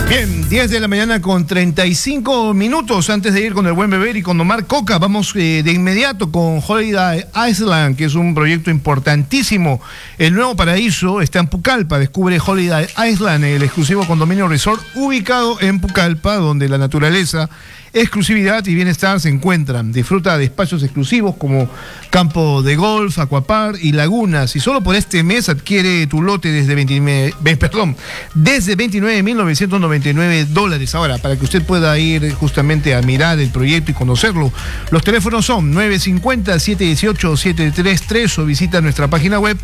Bien, 10 de la mañana con 35 minutos. Antes de ir con el buen beber y con Omar Coca, vamos de inmediato con Holiday Island, que es un proyecto importantísimo. El nuevo paraíso está en Pucallpa. Descubre Holiday Island, el exclusivo condominio resort ubicado en Pucallpa, donde la naturaleza, exclusividad y bienestar se encuentran. Disfruta de espacios exclusivos como campo de golf, aquapar y lagunas. Y solo por este mes adquiere tu lote desde $29.999. Ahora, para que usted pueda ir justamente a mirar el proyecto y conocerlo, los teléfonos son 950-718-733 o visita nuestra página web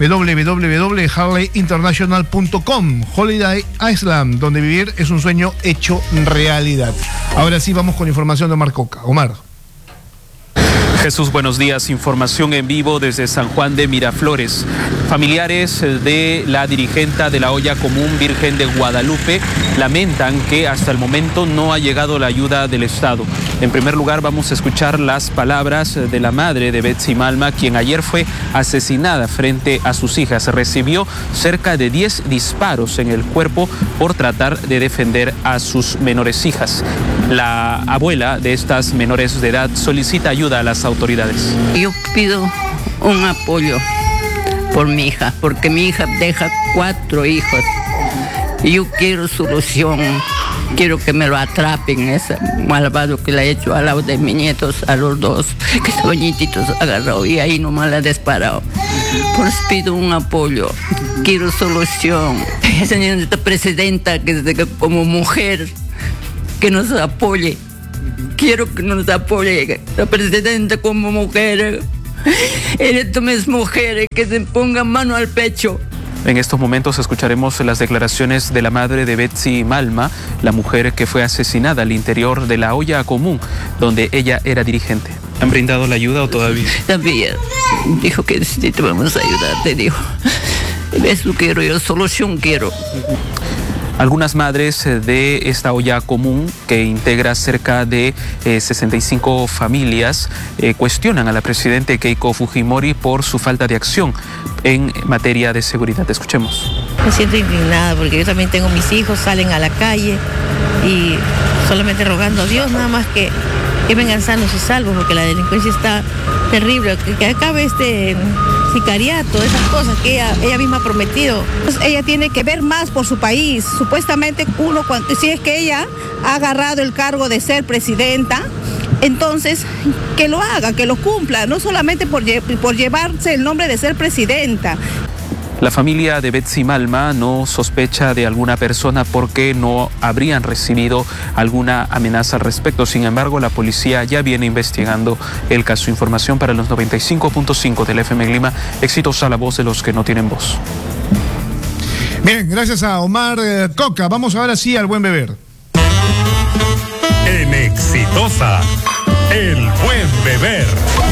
www.harleyinternational.com. Holiday Island, donde vivir es un sueño hecho realidad. Ahora sí, vamos con información de Omar Coca. Omar. Jesús, buenos días. Información en vivo desde San Juan de Miraflores. Familiares de la dirigenta de la Olla Común Virgen de Guadalupe lamentan que hasta el momento no ha llegado la ayuda del Estado. En primer lugar, vamos a escuchar las palabras de la madre de Betsy Malma, quien ayer fue asesinada frente a sus hijas. Recibió cerca de 10 disparos en el cuerpo por tratar de defender a sus menores hijas. La abuela de estas menores de edad solicita ayuda a las autoridades. Yo pido un apoyo por mi hija, porque mi hija deja 4 hijos. Y yo quiero solución, quiero que me lo atrapen, ese malvado que le ha hecho al lado de mis nietos, a los 2, que estaban nietitos agarrado y ahí nomás la ha disparado. Por eso pido un apoyo, quiero solución. Señorita presidenta, que como mujer, que nos apoye. Quiero que nos apoye la presidenta como mujer. Eres mis mujeres que se pongan mano al pecho. En estos momentos escucharemos las declaraciones de la madre de Betsy Malma, la mujer que fue asesinada al interior de la Olla Común, donde ella era dirigente. ¿Han brindado la ayuda o todavía? Todavía. Dijo que sí, te vamos a ayudar, te dijo. Eso quiero yo, solución quiero. Algunas madres de esta olla común, que integra cerca de 65 familias, cuestionan a la presidenta Keiko Fujimori por su falta de acción en materia de seguridad. Escuchemos. Me siento indignada porque yo también tengo mis hijos, salen a la calle y solamente rogando a Dios nada más que vengan sanos y salvos, porque la delincuencia está terrible, que acabe este sicariato, esas cosas que ella misma ha prometido. Entonces, ella tiene que ver más por su país. Supuestamente si es que ella ha agarrado el cargo de ser presidenta, entonces que lo haga, que lo cumpla, no solamente por llevarse el nombre de ser presidenta. La familia de Betsy Malma no sospecha de alguna persona porque no habrían recibido alguna amenaza al respecto. Sin embargo, la policía ya viene investigando el caso. Información para los 95.5 del FM Lima. Exitosa la voz de los que no tienen voz. Bien, gracias a Omar Coca. Vamos ahora sí al buen beber. En Exitosa, el buen beber.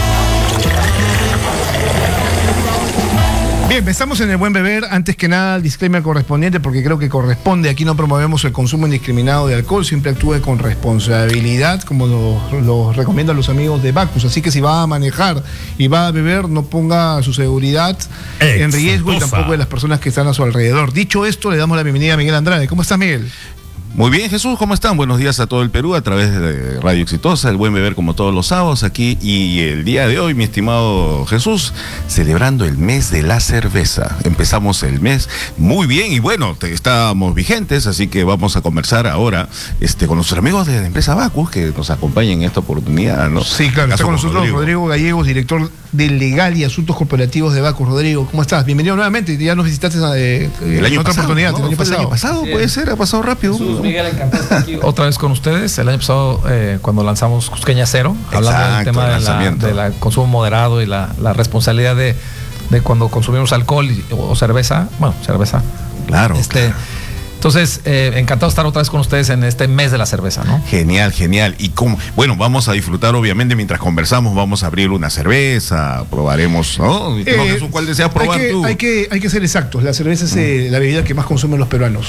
Bien, estamos en el buen beber. Antes que nada, el disclaimer correspondiente, porque creo que corresponde. Aquí no promovemos el consumo indiscriminado de alcohol, siempre actúe con responsabilidad, como lo recomiendan los amigos de Bacus. Así que si va a manejar y va a beber, no ponga su seguridad en riesgo y tampoco de las personas que están a su alrededor. Dicho esto, le damos la bienvenida a Miguel Andrade. ¿Cómo estás, Miguel? Muy bien, Jesús, ¿cómo están? Buenos días a todo el Perú a través de Radio Exitosa, el buen beber como todos los sábados aquí, y el día de hoy, mi estimado Jesús, celebrando el mes de la cerveza. Empezamos el mes muy bien y bueno, estamos vigentes, así que vamos a conversar ahora con nuestros amigos de la empresa Bacus que nos acompañan en esta oportunidad, ¿no? Sí, claro, está con nosotros Rodrigo Gallegos, director de Legal y Asuntos Corporativos de Bacus. Rodrigo, ¿cómo estás? Bienvenido nuevamente, ya nos visitaste el año otra pasado, oportunidad, ¿no? el año pasado. El año pasado, sí. Puede ser, ha pasado rápido. Jesús, Miguel, encantado de estar aquí otra vez con ustedes. El año pasado, cuando lanzamos Cusqueña Cero, hablando del tema del consumo moderado y la responsabilidad de cuando consumimos alcohol o cerveza. Bueno, cerveza. Claro. Entonces, encantado de estar otra vez con ustedes en este mes de la cerveza, ¿no? Genial, genial. Y bueno, vamos a disfrutar, obviamente, mientras conversamos, vamos a abrir una cerveza, probaremos, ¿no? ¿Cuál deseas probar tú? Hay que ser exactos. La cerveza es la bebida que más consumen los peruanos.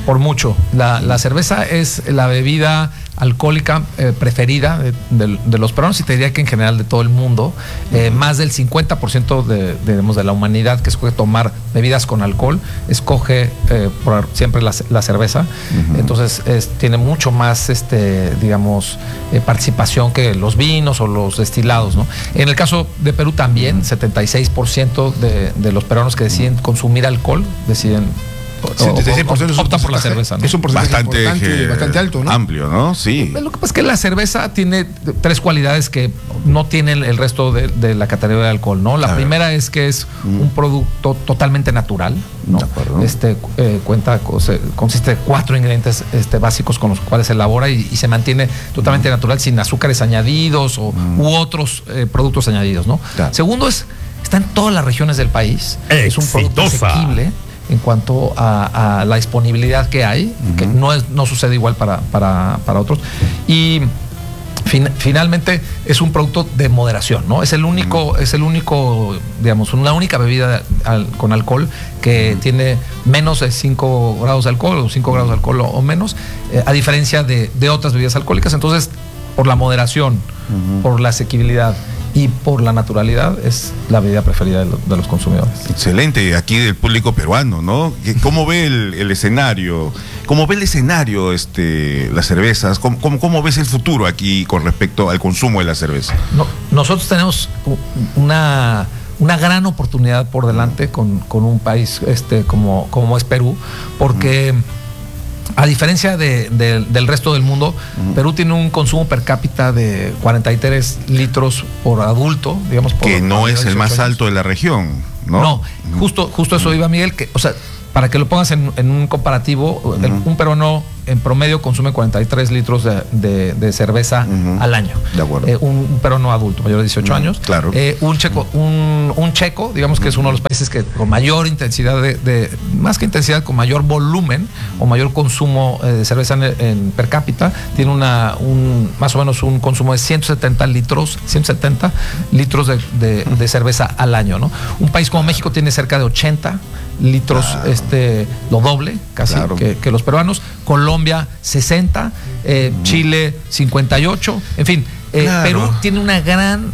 Por mucho. La cerveza es la bebida alcohólica preferida de los peruanos, y te diría que en general de todo el mundo. Más del 50% de la humanidad que escoge tomar bebidas con alcohol escoge siempre la cerveza. Entonces tiene mucho más participación que los vinos o los destilados, ¿no? En el caso de Perú también, 76% de los peruanos que deciden consumir alcohol deciden opta por la cerveza, ¿no? Es un porcentaje bastante alto, ¿no? Amplio, ¿no? Sí. Lo que pasa es que la cerveza tiene 3 cualidades que no tienen el resto de la categoría de alcohol, ¿no? La primera es que es un producto totalmente natural, ¿no? Consiste de 4 ingredientes básicos con los cuales se elabora y se mantiene totalmente natural, sin azúcares añadidos u otros productos añadidos, ¿no? Claro. Segundo, está en todas las regiones del país. Es un producto asequible en cuanto a la disponibilidad que hay, que no sucede igual para otros. Y finalmente es un producto de moderación, ¿no? Es el único, digamos, una única bebida con alcohol que tiene menos de 5 grados de alcohol o 5 grados de alcohol o menos, a diferencia de otras bebidas alcohólicas. Entonces, por la moderación, por la asequibilidad y por la naturalidad, es la bebida preferida de los consumidores. Excelente, aquí del público peruano, ¿no? ¿Cómo ve el escenario? ¿Cómo ve el escenario las cervezas? ¿Cómo ves el futuro aquí con respecto al consumo de la cerveza? Nosotros tenemos una gran oportunidad por delante con un país como es Perú, porque a diferencia del resto del mundo, Perú tiene un consumo per cápita de 43 litros por adulto, digamos. Que no es el más alto de la región, ¿no? No, justo eso iba, Miguel, para que lo pongas en un comparativo, un peruano en promedio consume 43 litros de cerveza al año. De acuerdo. Un peruano adulto, mayor de 18 años. Claro. Un checo, digamos que es uno de los países que con mayor intensidad, más que intensidad, con mayor volumen o mayor consumo de cerveza en per cápita, tiene más o menos un consumo de 170 litros de cerveza al año, ¿no? Un país como México tiene cerca de 80 litros, lo doble casi, claro, que los peruanos. Colombia 60, Chile 58, en fin. Claro. Perú tiene una gran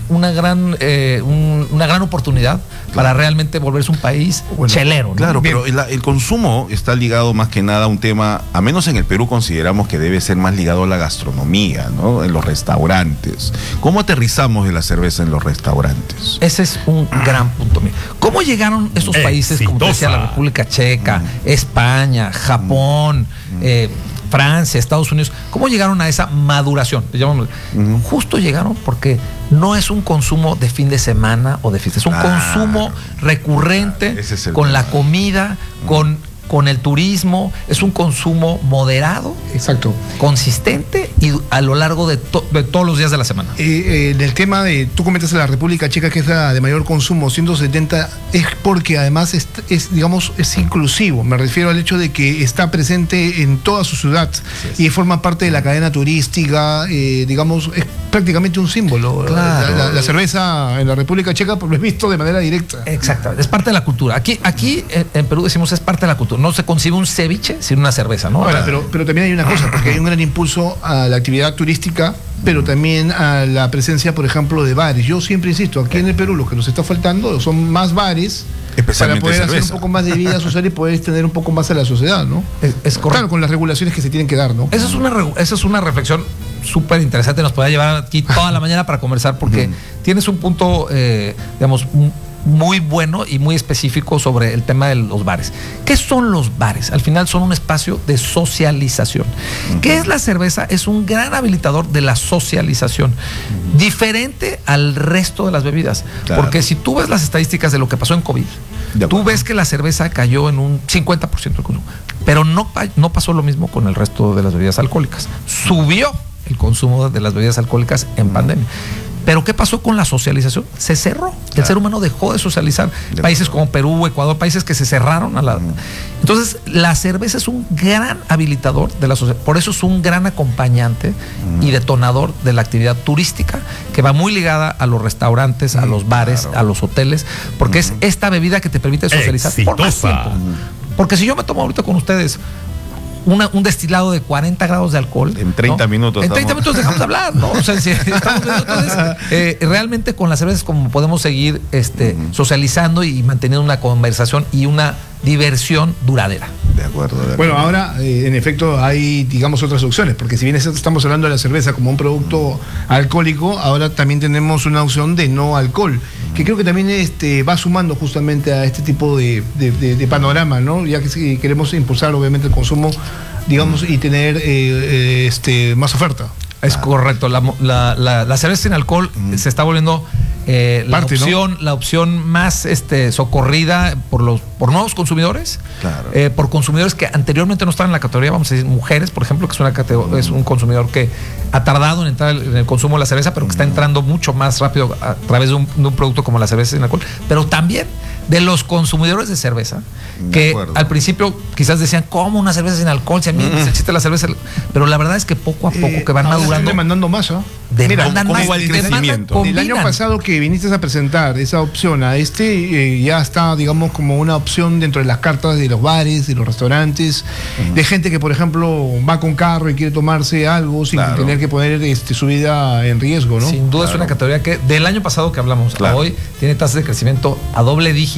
oportunidad, claro, para realmente volverse un país chelero, ¿no? Claro, pero el consumo está ligado más que nada a un tema, a menos en el Perú consideramos que debe ser más ligado a la gastronomía, ¿no? En los restaurantes. ¿Cómo aterrizamos de la cerveza en los restaurantes? Ese es un gran punto. ¿Cómo llegaron estos países, como te decía, la República Checa, España, Japón, Francia, Estados Unidos? ¿Cómo llegaron a esa maduración? Justo llegaron porque no es un consumo de fin de semana o de fiesta, es un consumo recurrente, con la comida, con el turismo. Es un consumo moderado, exacto, consistente y a lo largo de todos los días de la semana. Del tema tú comentas la República Checa, que es la de mayor consumo, 170, es porque además es inclusivo. Me refiero al hecho de que está presente en toda su ciudad y forma parte de la cadena turística, es prácticamente un símbolo. Claro. La cerveza en la República Checa, lo he visto de manera directa. Exactamente, es parte de la cultura. Aquí en Perú decimos es parte de la cultura. No se concibe un ceviche sin una cerveza, ¿no? Ahora, pero también hay una cosa, porque hay un gran impulso a la actividad turística, pero también a la presencia, por ejemplo, de bares. Yo siempre insisto, aquí en el Perú lo que nos está faltando son más bares, para poder hacer un poco más de vida social y poder extender un poco más a la sociedad, ¿no? Es correcto. Claro, con las regulaciones que se tienen que dar, ¿no? Esa es una reflexión súper interesante. Nos podría llevar aquí toda la mañana para conversar, porque tienes un punto, muy bueno y muy específico sobre el tema de los bares. ¿Qué son los bares? Al final son un espacio de socialización. ¿Qué es la cerveza? Es un gran habilitador de la socialización, diferente al resto de las bebidas. Claro. Porque si tú ves las estadísticas de lo que pasó en COVID, tú ves que la cerveza cayó en un 50% del consumo, pero no pasó lo mismo con el resto de las bebidas alcohólicas. Subió el consumo de las bebidas alcohólicas en pandemia. Pero ¿qué pasó con la socialización? Se cerró. Claro. El ser humano dejó de socializar. Países como Perú, Ecuador, países que se cerraron a la... Entonces, la cerveza es un gran habilitador de la sociedad. Por eso es un gran acompañante y detonador de la actividad turística, que va muy ligada a los restaurantes, a los bares, claro, a los hoteles, porque es esta bebida que te permite socializar por más tiempo. Porque si yo me tomo ahorita con ustedes un destilado de 40 grados de alcohol. En 30 minutos. En 30 minutos dejamos de hablar, ¿no? O sea, si estamos viendo, entonces, realmente con las cervezas como podemos seguir socializando y manteniendo una conversación y una diversión duradera. De acuerdo. Bueno, ahora, en efecto, hay, digamos, otras opciones, porque si bien estamos hablando de la cerveza como un producto alcohólico, ahora también tenemos una opción de no alcohol, que creo que también va sumando justamente a este tipo de panorama, ¿no? Ya que queremos impulsar, obviamente, el consumo, digamos, y tener más oferta. Es correcto. La cerveza sin alcohol se está volviendo la opción más socorrida por nuevos consumidores, por consumidores que anteriormente no estaban en la categoría, vamos a decir, mujeres, por ejemplo, que es un consumidor que ha tardado en entrar en el consumo de la cerveza, pero que está entrando mucho más rápido a través de un producto como la cerveza sin alcohol, pero también de los consumidores de cerveza, que al principio quizás decían, ¿cómo una cerveza sin alcohol? Si a mí se existe la cerveza, pero la verdad es que poco a poco que van madurando. Están demandando más, ¿no? Demandan ¿cómo más, va el crecimiento? El año pasado que viniste a presentar esa opción a ya está, digamos, como una opción dentro de las cartas de los bares, de los restaurantes, de gente que, por ejemplo, va con carro y quiere tomarse algo sin tener que poner su vida en riesgo, ¿no? Sin duda es una categoría que del año pasado que hablamos a hoy tiene tasas de crecimiento a doble dígito.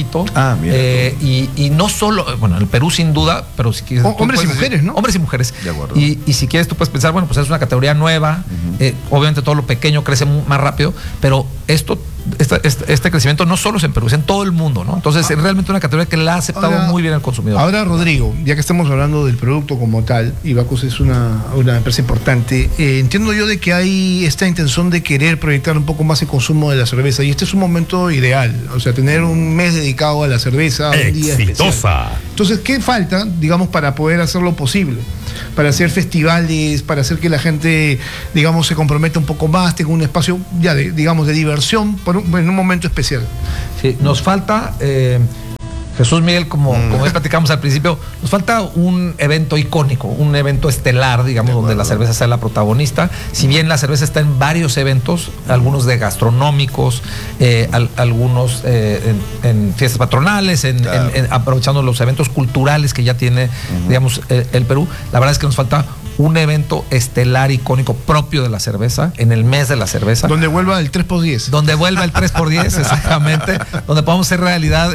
Y no solo, bueno, en el Perú sin duda, pero si quieres... Hombres y mujeres, ¿no? Hombres y mujeres. De acuerdo. Y si quieres tú puedes pensar, bueno, pues es una categoría nueva, obviamente todo lo pequeño crece más rápido, pero este crecimiento no solo es en Perú, es en todo el mundo, ¿no? Entonces es realmente una categoría que la ha aceptado muy bien el consumidor. Ahora, Rodrigo, ya que estamos hablando del producto como tal, y Bacus es una empresa importante, entiendo yo de que hay esta intención de querer proyectar un poco más el consumo de la cerveza, y este es un momento ideal, o sea, tener un mes dedicado a la cerveza, un día especial. Entonces, ¿qué falta, digamos, para poder hacerlo posible? Para hacer festivales, para hacer que la gente, digamos, se comprometa un poco más, tenga un espacio ya de diversión en un momento especial. Sí, nos falta, Jesús Miguel, como platicamos al principio, nos falta un evento icónico, un evento estelar, digamos, donde la cerveza sea la protagonista. Si bien la cerveza está en varios eventos, algunos de gastronómicos, algunos en fiestas patronales, aprovechando los eventos culturales que ya tiene, digamos, el Perú, la verdad es que nos falta un evento estelar icónico propio de la cerveza, en el mes de la cerveza. Donde vuelva el 3x10. Donde vuelva el 3x10, exactamente. Donde podamos hacer realidad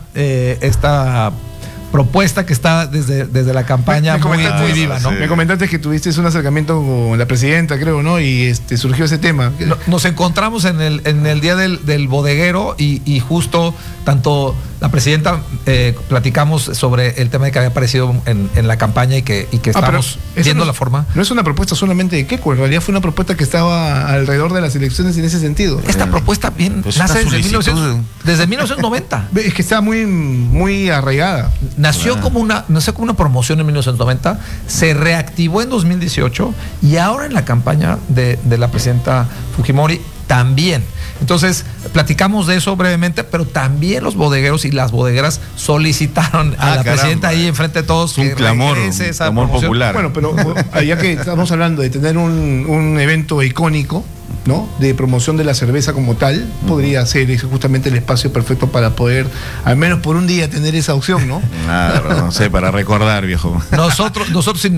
esta propuesta que está desde la campaña muy viva, ¿no? Me comentaste que tuviste un acercamiento con la presidenta, creo, ¿no? Y surgió ese tema. Nos encontramos en el día del bodeguero y justo tanto la presidenta platicamos sobre el tema de que había aparecido en la campaña y que estamos viendo la forma. No es una propuesta solamente de Queco, en realidad fue una propuesta que estaba alrededor de las elecciones en ese sentido. Esta propuesta nace desde 1990. Es que está muy arraigada. Nació como una promoción en 1990, se reactivó en 2018 y ahora en la campaña de la presidenta Fujimori también. Entonces, platicamos de eso brevemente, pero también los bodegueros y las bodegueras solicitaron a la presidenta ahí enfrente de todos que regrese esa promoción popular. Bueno, pero ya que estamos hablando de tener un evento icónico, ¿no? De promoción de la cerveza como tal, podría ser justamente el espacio perfecto para poder, al menos por un día, tener esa opción, ¿no? No sé, para recordar, viejo. Nosotros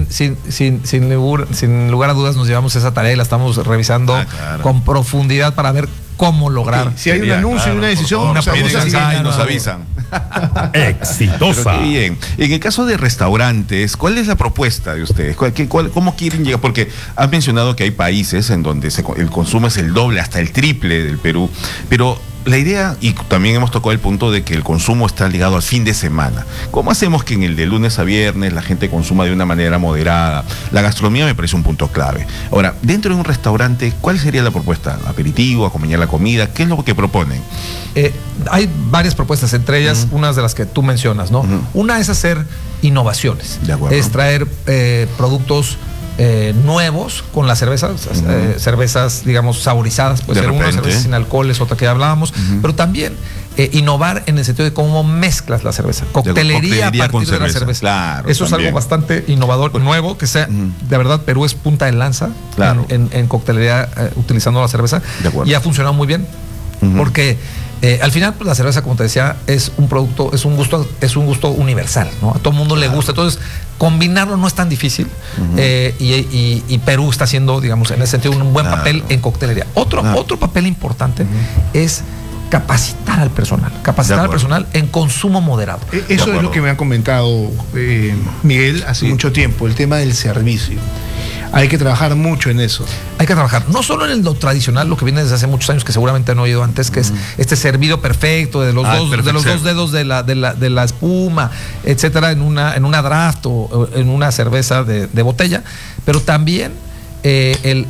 sin lugar a dudas nos llevamos esa tarea y la estamos revisando con profundidad para ver cómo lograr. Si hay un anuncio y una decisión, nos avisan. Exitosa. Pero bien. En el caso de restaurantes, ¿cuál es la propuesta de ustedes? ¿Cómo quieren llegar? Porque has mencionado que hay países en donde el consumo es el doble, hasta el triple del Perú, pero la idea, y también hemos tocado el punto de que el consumo está ligado al fin de semana. ¿Cómo hacemos que en el de lunes a viernes la gente consuma de una manera moderada? La gastronomía me parece un punto clave. Ahora, dentro de un restaurante, ¿cuál sería la propuesta? ¿Aperitivo, acompañar la comida? ¿Qué es lo que proponen? Hay varias propuestas, entre ellas unas de las que tú mencionas, ¿no? Una es hacer innovaciones, es traer productos nuevos con las cervezas, cervezas, digamos, saborizadas, puede ser una cerveza sin alcohol, es otra que ya hablábamos, pero también innovar en el sentido de cómo mezclas la cerveza, coctelería a partir de la cerveza. Claro, eso también es algo bastante innovador, nuevo, que sea, de verdad, Perú es punta de lanza en coctelería utilizando la cerveza y ha funcionado muy bien, porque al final, pues, la cerveza, como te decía, es un producto, es un gusto universal, ¿no? A todo el mundo le gusta. Entonces, Combinarlo no es tan difícil, y Perú está haciendo, digamos, en ese sentido, un buen papel en coctelería. Otro papel importante es capacitar al personal en consumo moderado. Eso es lo que me ha comentado Miguel hace mucho tiempo, el tema del servicio. Hay que trabajar mucho en eso. Hay que trabajar, no solo en lo tradicional, lo que viene desde hace muchos años, que seguramente han oído antes, que es este servido perfecto de los dos dedos de la espuma, etcétera, en una draft o en una cerveza de botella, pero también el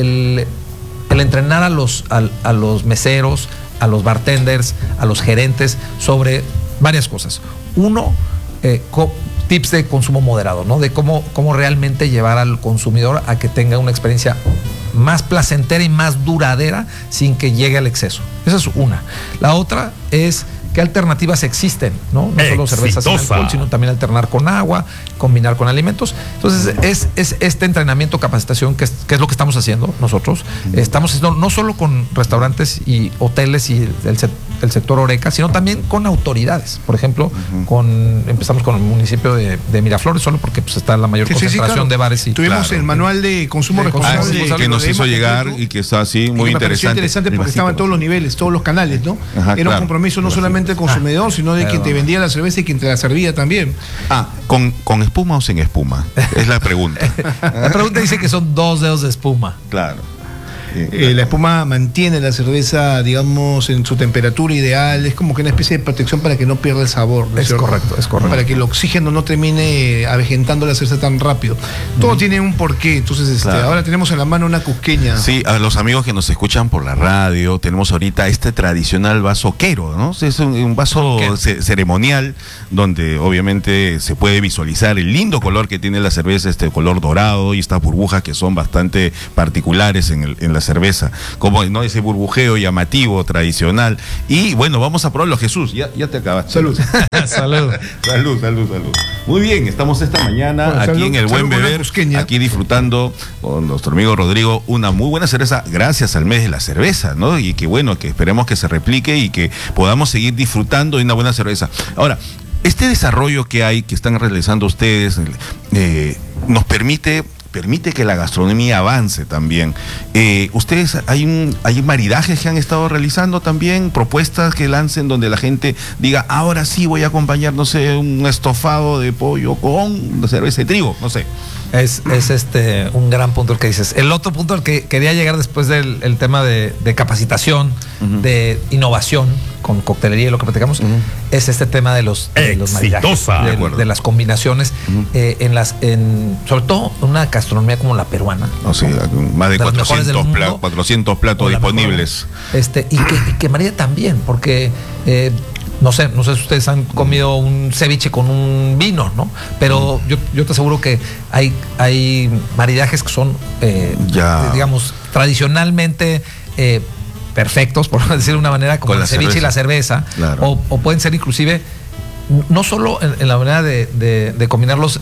entrenar a los meseros, a los bartenders, a los gerentes sobre varias cosas. Uno, tips de consumo moderado, ¿no? De cómo realmente llevar al consumidor a que tenga una experiencia más placentera y más duradera sin que llegue al exceso. Esa es una. La otra es qué alternativas existen, ¿no? No solo cervezas sin alcohol, sino también alternar con agua, combinar con alimentos. Entonces, es este entrenamiento, capacitación, que es lo que estamos haciendo nosotros. Estamos haciendo no solo con restaurantes y hoteles y el sector Horeca, sino también con autoridades. Por ejemplo, empezamos con el municipio de Miraflores, solo porque pues, está la mayor concentración de bares. Tuvimos el manual de consumo responsable que nos hizo llegar y que está así muy interesante. Porque estaba en todos los niveles, todos los canales, ¿no? Era un compromiso no solamente del consumidor, sino de quien te vendía la cerveza y quien te la servía también. ¿Con espuma o sin espuma? Es la pregunta. La pregunta dice que son 2 dedos de espuma. Claro. La espuma mantiene la cerveza, digamos, en su temperatura ideal. Es como que una especie de protección para que no pierda el sabor. Es correcto. Para que el oxígeno no termine avejentando la cerveza tan rápido. Todo tiene un porqué. Entonces, ahora tenemos en la mano una cusqueña. Sí, a los amigos que nos escuchan por la radio, tenemos ahorita este tradicional vaso quero, ¿no? Es un vaso ceremonial donde obviamente se puede visualizar el lindo color que tiene la cerveza, este color dorado y estas burbujas que son bastante particulares en la cerveza, como no ese burbujeo llamativo, tradicional. Y bueno, vamos a probarlo, Jesús, ya te acabaste. Salud. Salud. Muy bien, estamos esta mañana aquí en el Buen Beber, aquí disfrutando con nuestro amigo Rodrigo una muy buena cerveza, gracias al mes de la cerveza, ¿no? Y que bueno, que esperemos que se replique y que podamos seguir disfrutando de una buena cerveza. Ahora, este desarrollo que están realizando ustedes, nos permite que la gastronomía avance también. Ustedes, hay maridajes que han estado realizando también, propuestas que lancen donde la gente diga, ahora sí voy a acompañar, no sé, un estofado de pollo con cerveza de trigo, no sé. Es un gran punto el que dices. El otro punto al que quería llegar después del tema de capacitación, de innovación con coctelería y lo que platicamos, es este tema de los maridajes, de las combinaciones, sobre todo en una gastronomía como la peruana. Más de 400 platos disponibles. Y que marida también, porque no sé si ustedes han comido un ceviche con un vino, ¿no? Pero yo te aseguro que hay maridajes que son, digamos, tradicionalmente perfectos, por decir de una manera, como el ceviche y la cerveza, claro. o pueden ser inclusive no solo en la manera de combinarlos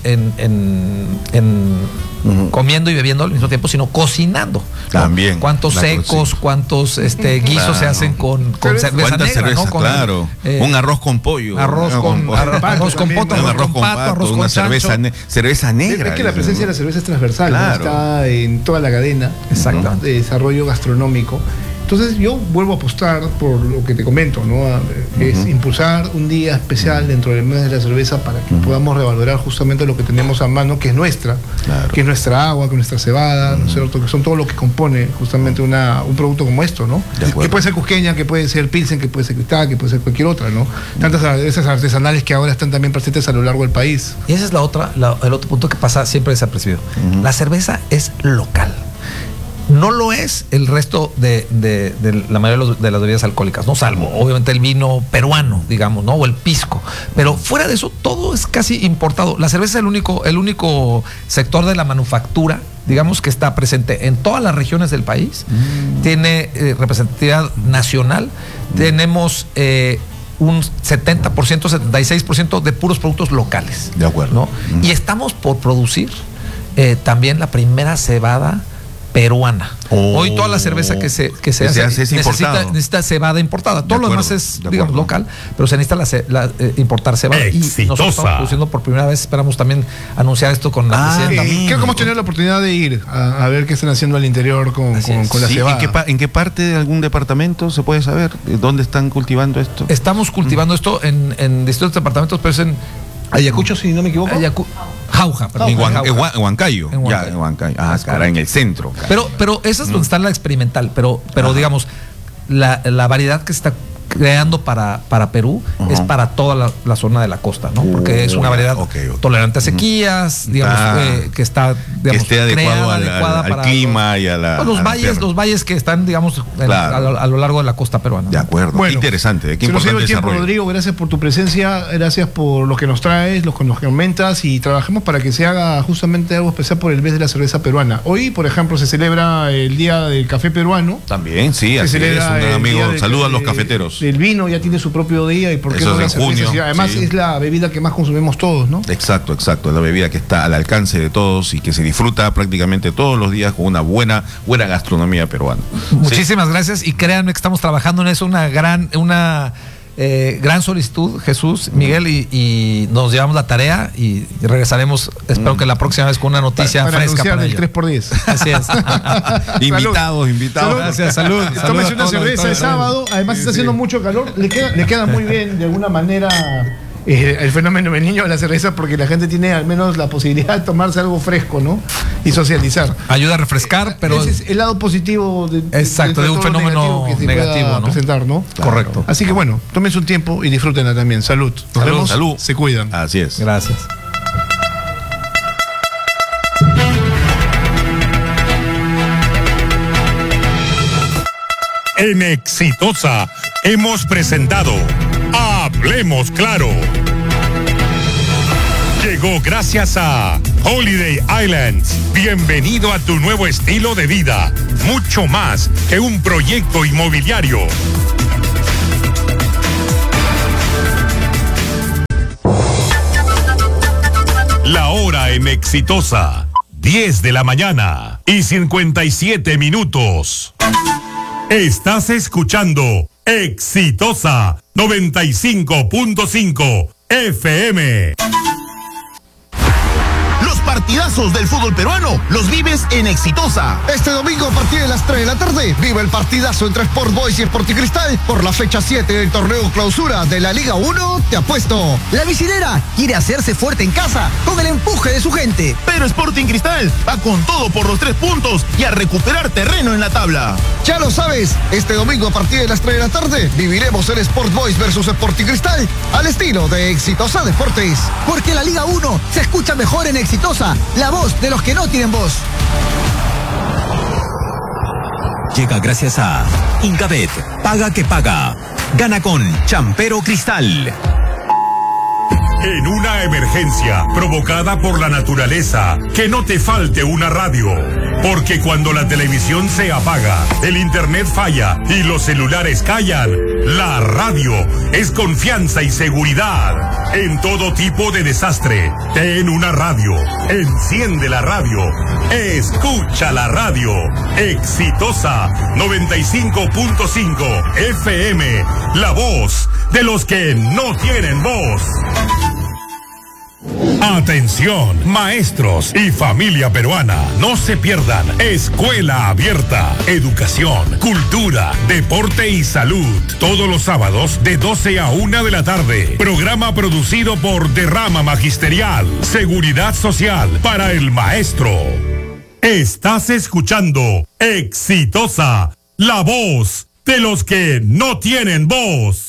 comiendo y bebiendo al mismo tiempo, sino cocinando. También. ¿Cuántos secos, cuántos guisos se hacen con cerveza negra? ¿No? Claro. Un arroz con pollo. Arroz con pato, arroz con cerveza negra. Es que la presencia de la cerveza es transversal, claro. Está en toda la cadena de desarrollo gastronómico. Entonces yo vuelvo a apostar por lo que te comento, ¿no? Es impulsar un día especial dentro del mes de la cerveza para que podamos revalorar justamente lo que tenemos a mano, que es nuestra, que es nuestra agua, que es nuestra cebada, ¿no es cierto? Que son todo lo que compone justamente un producto como esto, ¿no? Que puede ser cusqueña, que puede ser pilsen, que puede ser cristal, que puede ser cualquier otra, ¿no? Tantas cervezas artesanales que ahora están también presentes a lo largo del país. Y ese es el otro punto que pasa siempre desapercibido. La cerveza es local. No lo es el resto de la mayoría de las bebidas alcohólicas, no, salvo obviamente el vino peruano, digamos, ¿no? O el pisco. Pero fuera de eso, todo es casi importado. La cerveza es el único sector de la manufactura, digamos, que está presente en todas las regiones del país. Tiene representatividad nacional. Tenemos un 70%, 76% de puros productos locales. De acuerdo. ¿No? Y estamos por producir también la primera cebada peruana. Hoy toda la cerveza que se hace es necesita cebada importada. Todo lo demás es, digamos, local, pero se necesita importar cebada. Exitosa. Y nosotros estamos produciendo por primera vez. Esperamos también anunciar esto con la presidenta. Creo que hemos tenido la oportunidad de ir a ver qué están haciendo al interior con la cebada. ¿En qué parte de algún departamento se puede saber dónde están cultivando esto? Estamos cultivando esto en distintos departamentos, pero es en Ayacucho, si no me equivoco. Jauja, perdón. En Huancayo. En Huancayo. En Huancayo. Cara, en el centro. Pero esa es donde está la experimental. Pero digamos, la variedad que se está creando para Perú es para toda la zona de la costa, ¿no? Porque es una variedad tolerante a sequías, digamos, que está, digamos, que esté adecuada al clima y a los valles que están, digamos, a lo largo de la costa peruana. De acuerdo. Bueno, interesante. Se nos ha ido el tiempo, Rodrigo. Gracias por tu presencia, gracias por lo que nos traes, lo que nos comentas, y trabajemos para que se haga justamente algo especial por el mes de la cerveza peruana. Hoy, por ejemplo, se celebra el Día del Café Peruano. También, sí, así es, un gran amigo. Saludos a los cafeteros. El vino ya tiene su propio día, y por qué eso no la cerveza. Junio, además es la bebida que más consumimos todos, ¿no? Exacto, es la bebida que está al alcance de todos y que se disfruta prácticamente todos los días con una buena gastronomía peruana. Muchísimas gracias, y créanme que estamos trabajando en eso, una gran solicitud, Jesús, Miguel, y nos llevamos la tarea y regresaremos, espero que la próxima vez con una noticia para fresca para el 3x10. Así es. Invitados. Gracias, salud. Tómese una cerveza el sábado, además está haciendo mucho calor, le queda muy bien de alguna manera el fenómeno del niño de la cerveza, porque la gente tiene al menos la posibilidad de tomarse algo fresco, ¿no? Y socializar. Ayuda a refrescar, pero ese es el lado positivo de un fenómeno negativo, ¿no? Presentar, ¿no? Claro. Correcto. Así que bueno, tómense un tiempo y disfrútenla también. Salud. Nos vemos. Salud. Se cuidan. Así es. Gracias. En Exitosa hemos presentado Hablemos Claro. Llegó gracias a Holiday Islands. Bienvenido a tu nuevo estilo de vida. Mucho más que un proyecto inmobiliario. La hora en Exitosa. 10 de la mañana y 57 minutos. Estás escuchando Exitosa 95.5 FM. Los partidazos del fútbol peruano los vives en Exitosa. Este domingo a partir de las 3 de la tarde vive el partidazo entre Sport Boys y Sporting Cristal por la fecha 7 del torneo clausura de la Liga 1. Te apuesto. La Vicinera quiere hacerse fuerte en casa con el empuje de su gente, pero Sporting Cristal va con todo por los 3 puntos y a recuperar terreno en la tabla. Ya lo sabes, este domingo a partir de las 3 de la tarde viviremos el Sport Boys versus Sporting Cristal al estilo de Exitosa Deportes. Porque la Liga 1 se escucha mejor en Exitosa, la voz de los que no tienen voz. Llega gracias a Incabet, paga que paga. Gana con Champero Cristal. En una emergencia provocada por la naturaleza, que no te falte una radio. Porque cuando la televisión se apaga, el internet falla y los celulares callan, la radio es confianza y seguridad. En todo tipo de desastre, ten una radio. Enciende la radio. Escucha la radio. Exitosa 95.5 FM. La voz de los que no tienen voz. Atención, maestros y familia peruana, no se pierdan Escuela Abierta, educación, cultura, deporte y salud, todos los sábados de 12 a 1 de la tarde. Programa producido por Derrama Magisterial, Seguridad Social para el Maestro. Estás escuchando Exitosa, la voz de los que no tienen voz.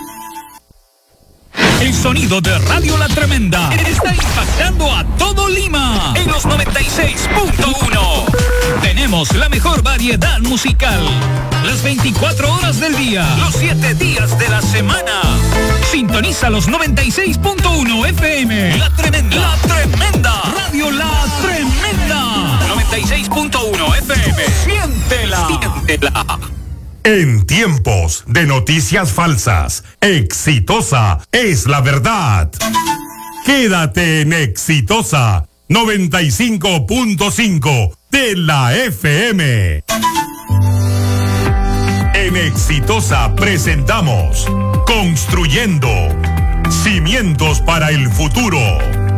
El sonido de Radio La Tremenda está impactando a todo Lima en los 96.1. Tenemos la mejor variedad musical, las 24 horas del día, los 7 días de la semana. Sintoniza los 96.1 FM. La Tremenda. La Tremenda. Radio La Tremenda. 96.1 FM. Siéntela. Siéntela. En tiempos de noticias falsas, Exitosa es la verdad. Quédate en Exitosa 95.5 de la FM. En Exitosa presentamos Construyendo Cimientos para el Futuro.